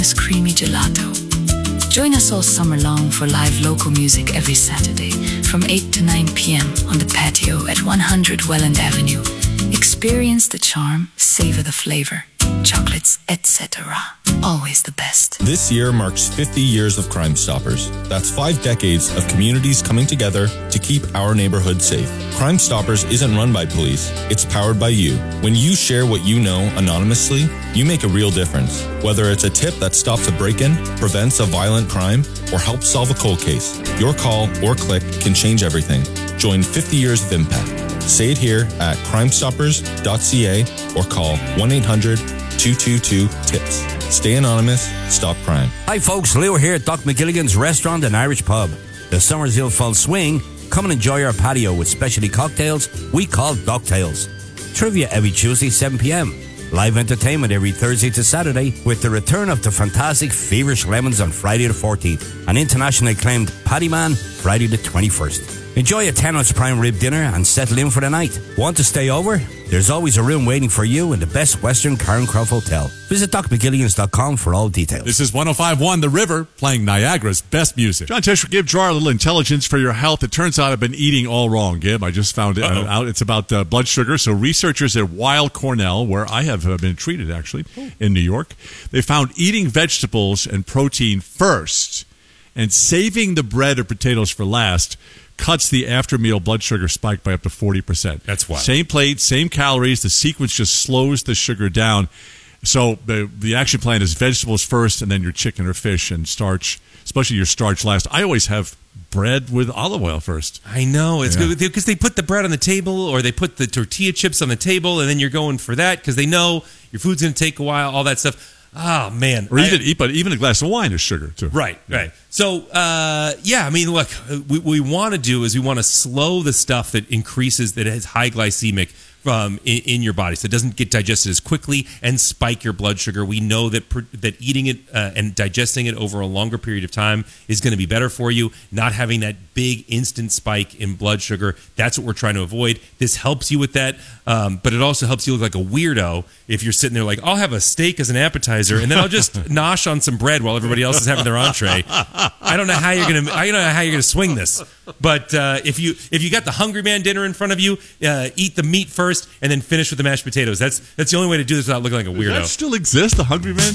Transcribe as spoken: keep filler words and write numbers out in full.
is creamy gelato. Join us all summer long for live local music every Saturday from eight to nine p.m. on the patio at one hundred Welland Avenue. Experience the charm, savor the flavor. Chocolates, et cetera. Always the best. This year marks fifty years of Crime Stoppers. That's five decades of communities coming together to keep our neighborhood safe. Crime Stoppers isn't run by police. It's powered by you. When you share what you know anonymously, you make a real difference. Whether it's a tip that stops a break-in, prevents a violent crime, or helps solve a cold case, your call or click can change everything. Join fifty years of impact. Say it here at crime stoppers dot c a or call one eight hundred two two two tips. Stay anonymous, stop crime. Hi folks, Leo here at Doc McGilligan's Restaurant and Irish Pub. The summer's in full swing. Come and enjoy our patio with specialty cocktails we call Doctails. Trivia every Tuesday seven p.m. Live entertainment every Thursday to Saturday with the return of the fantastic Feverish Lemons on Friday the fourteenth and internationally acclaimed Paddy Man Friday the twenty-first. Enjoy a ten ounce prime rib dinner and settle in for the night. Want to stay over? There's always a room waiting for you in the best Western Karen Croft Hotel. Visit doc mcgilligans dot com for all details. This is one oh five point one The River, playing Niagara's best music. John Tesh, give Jar a little intelligence for your health. It turns out I've been eating all wrong, Gib. I just found it uh, out. It's about uh, blood sugar. So researchers at Weill Cornell, where I have uh, been treated actually, in New York, they found eating vegetables and protein first and saving the bread or potatoes for last cuts the after-meal blood sugar spike by up to forty percent. That's wild. Same plate, same calories. The sequence just slows the sugar down. So the the action plan is vegetables first and then your chicken or fish and starch, especially your starch last. I always have bread with olive oil first. I know. It's Yeah. good because they put the bread on the table or they put the tortilla chips on the table and then you're going for that because they know your food's going to take a while, all that stuff. Oh, man. Or even, I, but even a glass of wine is sugar, too. Right, right. So, uh, yeah, I mean, look, what we want to do is we want to slow the stuff that increases, that has high glycemic um, in, in your body, so it doesn't get digested as quickly and spike your blood sugar. We know that per, that eating it uh, and digesting it over a longer period of time is going to be better for you. Not having that big instant spike in blood sugar, that's what we're trying to avoid. This helps you with that, um, but it also helps you look like a weirdo if you're sitting there like, I'll have a steak as an appetizer, and then I'll just nosh on some bread while everybody else is having their entree. I don't know how you're gonna. I don't know how you're gonna swing this, but uh, if you if you got the Hungry Man dinner in front of you, uh, eat the meat first and then finish with the mashed potatoes. That's that's the only way to do this without looking like a weirdo. Does that still exist, the Hungry Man?